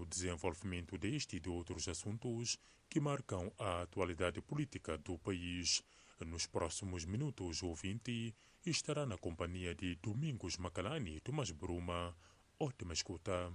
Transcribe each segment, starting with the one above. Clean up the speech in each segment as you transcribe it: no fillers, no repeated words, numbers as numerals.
desenvolvimento deste e de outros assuntos que marcam a atualidade política do país. Nos próximos minutos, o ouvinte estará na companhia de Domingos Macalani e Tomás Bruma. Ótima escuta.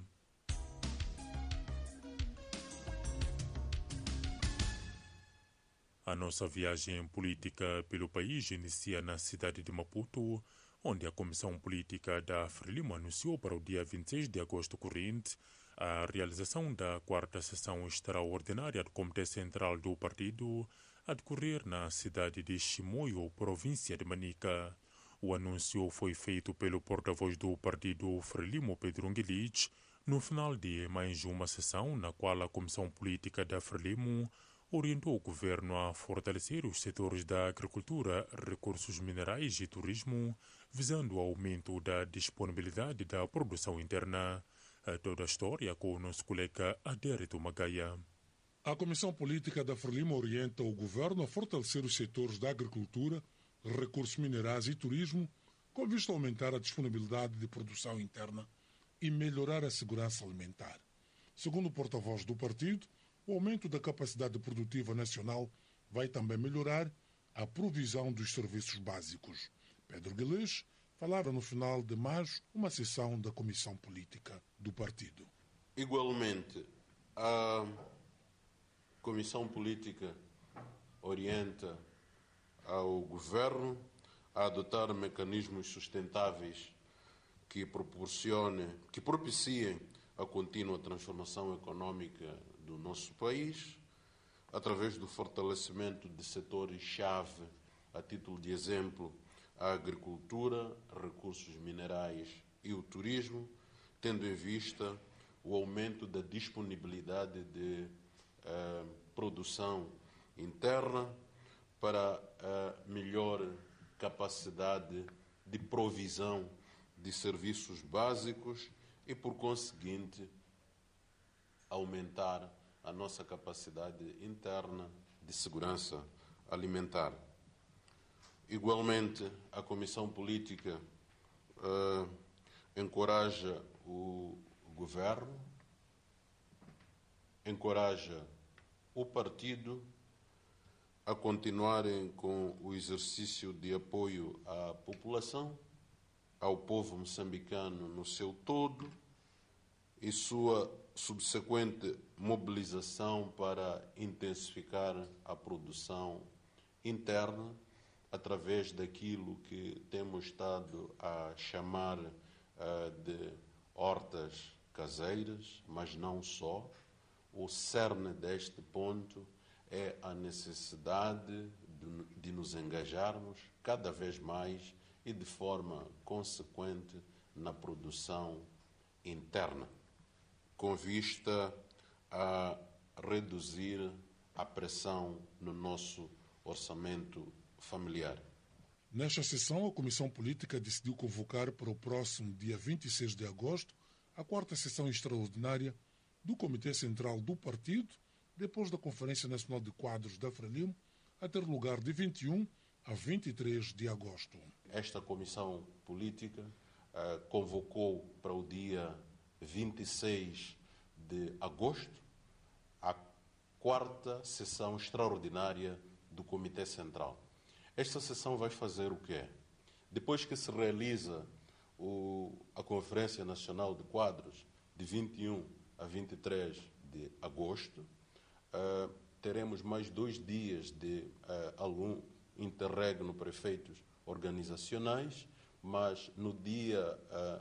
A nossa viagem política pelo país inicia na cidade de Maputo, onde a Comissão Política da Frelimo anunciou para o dia 26 de agosto corrente a realização da 4ª sessão extraordinária do Comitê Central do Partido, a decorrer na cidade de Chimoio, província de Manica. O anúncio foi feito pelo porta-voz do partido Frelimo, Pedro Nguelich, no final de mais uma sessão na qual a Comissão Política da Frelimo orientou o governo a fortalecer os setores da agricultura, recursos minerais e turismo, visando o aumento da disponibilidade da produção interna. Toda a história com o nosso colega Adérito Magaia. A Comissão Política da Frelimo orienta o governo a fortalecer os setores da agricultura, recursos minerais e turismo, com vista a aumentar a disponibilidade de produção interna e melhorar a segurança alimentar. Segundo o porta-voz do partido, o aumento da capacidade produtiva nacional vai também melhorar a provisão dos serviços básicos. Pedro Gueles falava no final de maio uma sessão da Comissão Política do partido. Igualmente, a Comissão Política orienta ao Governo a adotar mecanismos sustentáveis que propiciem a contínua transformação económica do nosso país, através do fortalecimento de setores-chave, a título de exemplo, a agricultura, recursos minerais e o turismo, tendo em vista o aumento da disponibilidade de produção interna para a melhor capacidade de provisão de serviços básicos e, por conseguinte, aumentar a nossa capacidade interna de segurança alimentar. Igualmente, a Comissão Política encoraja o Governo, encoraja o partido a continuarem com o exercício de apoio à população, ao povo moçambicano no seu todo e sua subsequente mobilização para intensificar a produção interna através daquilo que temos estado a chamar de hortas caseiras, mas não só. O cerne deste ponto é a necessidade de nos engajarmos cada vez mais e de forma consequente na produção interna, com vista a reduzir a pressão no nosso orçamento familiar. Nesta sessão, a Comissão Política decidiu convocar para o próximo dia 26 de agosto a 4ª sessão extraordinária do Comitê Central do Partido, depois da Conferência Nacional de Quadros da Frelimo, a ter lugar de 21 a 23 de agosto. Esta Comissão Política convocou para o dia 26 de agosto a 4ª sessão extraordinária do Comitê Central. Esta sessão vai fazer o quê? Depois que se realiza a Conferência Nacional de Quadros de 21 a 23 de agosto, teremos mais 2 dias de interregno para efeitos organizacionais, mas no dia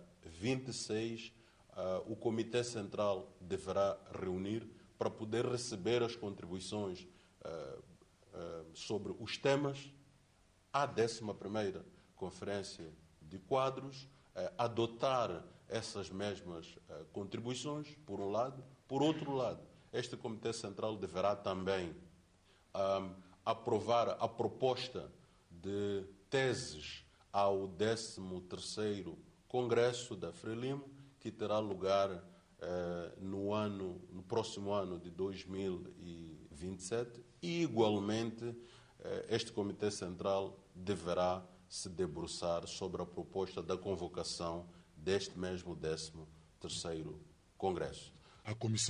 26 o Comitê Central deverá reunir para poder receber as contribuições sobre os temas à 11ª Conferência de Quadros, adotar essas mesmas contribuições, por um lado. Por outro lado, este Comitê Central deverá também aprovar a proposta de teses ao 13º Congresso da Frelimo, que terá lugar no próximo ano de 2027, e igualmente este Comitê Central deverá se debruçar sobre a proposta da convocação deste mesmo 13º Congresso. A Comissão